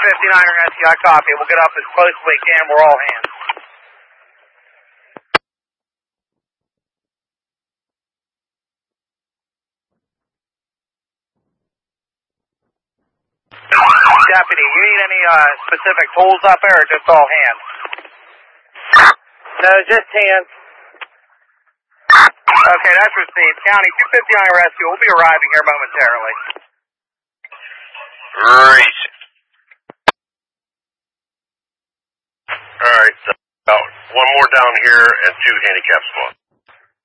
Rescue, I copy. We'll get up as close as we can. We're all hands. Deputy, you need any specific tools up there or just all hands? No, just hands. Okay, that's received. County 259 Rescue, we'll be arriving here momentarily. Great. Alright, one more down here and 2 handicap spots.